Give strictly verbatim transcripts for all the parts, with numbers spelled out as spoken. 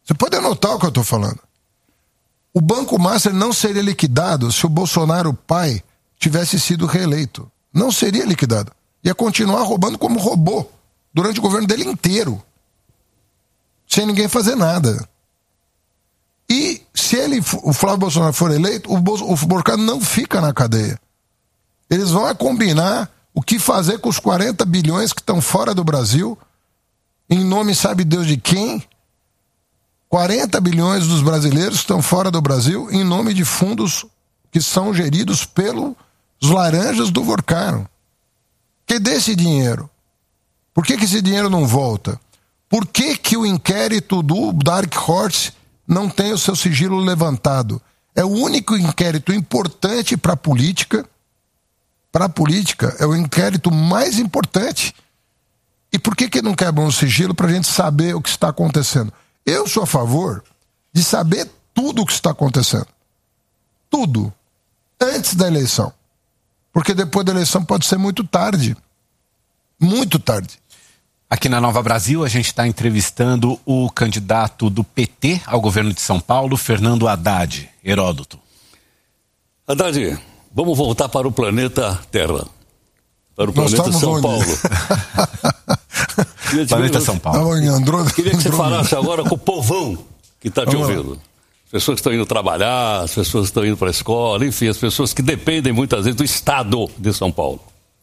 Você pode anotar o que eu estou falando. O Banco Master não seria liquidado se o Bolsonaro, pai, tivesse sido reeleito. Não seria liquidado. Ia continuar roubando como roubou durante o governo dele inteiro. Sem ninguém fazer nada. E se ele, o Flávio Bolsonaro for eleito, o, Bolso, o Borcado não fica na cadeia. Eles vão combinar o que fazer com os quarenta bilhões que estão fora do Brasil, em nome sabe Deus de quem. quarenta bilhões dos brasileiros estão fora do Brasil em nome de fundos que são geridos pelos laranjas do Borcaro. Que desse dinheiro? Por que, que esse dinheiro não volta? Por que, que o inquérito do Dark Horse não tem o seu sigilo levantado? É o único inquérito importante para a política. Para a política, é o inquérito mais importante. E por que, que não quebram o sigilo para a gente saber o que está acontecendo? Eu sou a favor de saber tudo o que está acontecendo. Tudo. Antes da eleição. Porque depois da eleição pode ser muito tarde. Muito tarde. Aqui na Nova Brasil, a gente está entrevistando o candidato do P T ao governo de São Paulo, Fernando Haddad. Heródoto. Haddad, vamos voltar para o planeta Terra. Para o Nós planeta São onde? Paulo. Planeta São Paulo. Em Andrômeda. Queria que você falasse agora com o povão que está te vamos ouvindo. Lá. As pessoas que estão indo trabalhar, as pessoas que estão indo para a escola, enfim, as pessoas que dependem muitas vezes do Estado de São Paulo.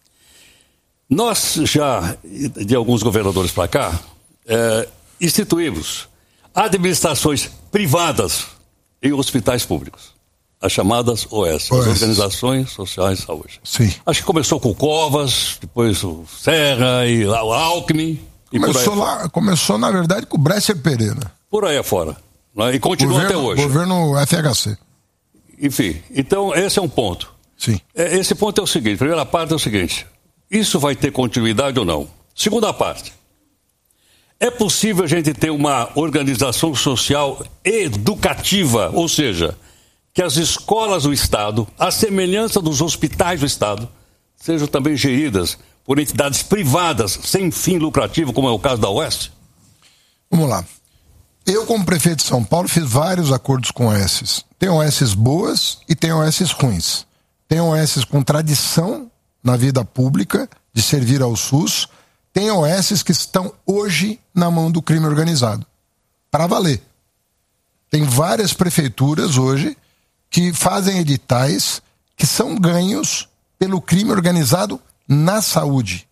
Nós já, de alguns governadores para cá, é, instituímos administrações privadas em hospitais públicos. As chamadas O S, as Organizações Sociais de Saúde. Sim. Acho que começou com o Covas, depois o Serra e lá o Alckmin. E começou, lá, começou, na verdade, com o Bresser Pereira. Por aí afora. Né? E continua governo, até hoje. Governo F H C. Enfim, então esse é um ponto. Sim. Esse ponto é o seguinte, a primeira parte é o seguinte, isso vai ter continuidade ou não? Segunda parte, é possível a gente ter uma organização social educativa, ou seja, que as escolas do Estado, à semelhança dos hospitais do Estado, sejam também geridas por entidades privadas sem fim lucrativo, como é o caso da Oeste? Vamos lá. Eu, como prefeito de São Paulo, fiz vários acordos com O Ss. Tem O Ss boas e tem O Ss ruins. Tem O Ss com tradição na vida pública, de servir ao SUS. Tem O Ss que estão hoje na mão do crime organizado. Para valer. Tem várias prefeituras hoje que fazem editais que são ganhos pelo crime organizado na saúde.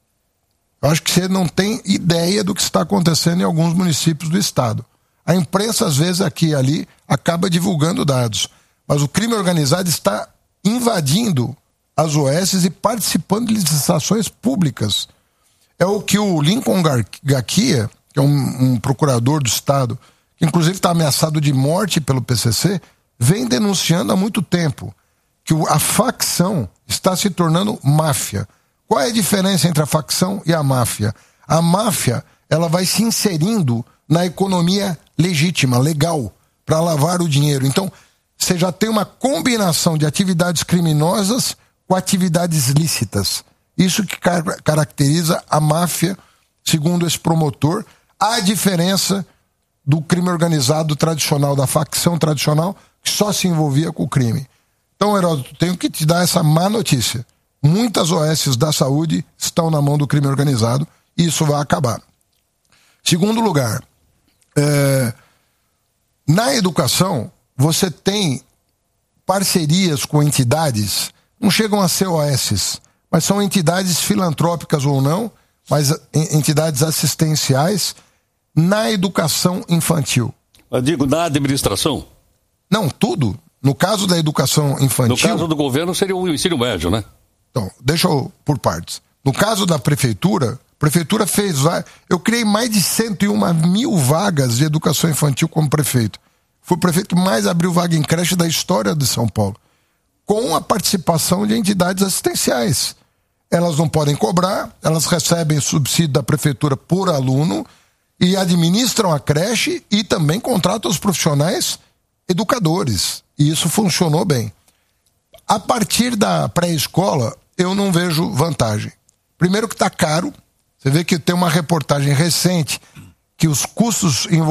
Eu acho que você não tem ideia do que está acontecendo em alguns municípios do estado. A imprensa, às vezes, aqui e ali, acaba divulgando dados. Mas o crime organizado está invadindo as O Ss e participando de licitações públicas. É o que o Lincoln Gaquia, que é um, um procurador do estado, que inclusive está ameaçado de morte pelo P C C, vem denunciando há muito tempo. Que a facção está se tornando máfia. Qual é a diferença entre a facção e a máfia? A máfia, ela vai se inserindo na economia legítima, legal, para lavar o dinheiro. Então, você já tem uma combinação de atividades criminosas com atividades lícitas. Isso que car- caracteriza a máfia, segundo esse promotor. Há a diferença do crime organizado tradicional, da facção tradicional, que só se envolvia com o crime. Então, Heródoto, tenho que te dar essa má notícia. Muitas O Ss da saúde estão na mão do crime organizado e isso vai acabar. Segundo lugar, é, na educação, você tem parcerias com entidades, não chegam a ser O Ss, mas são entidades filantrópicas ou não, mas entidades assistenciais na educação infantil. Eu digo, na administração? Não, tudo. No caso da educação infantil... No caso do governo seria o ensino médio, né? Então, deixa eu por partes. No caso da prefeitura, a prefeitura fez... Eu criei mais de cento e uma mil vagas de educação infantil como prefeito. Fui o prefeito que mais abriu vaga em creche da história de São Paulo. Com a participação de entidades assistenciais. Elas não podem cobrar, elas recebem subsídio da prefeitura por aluno e administram a creche e também contratam os profissionais educadores. E isso funcionou bem. A partir da pré-escola, eu não vejo vantagem. Primeiro que está caro. Você vê que tem uma reportagem recente que os custos envolvidos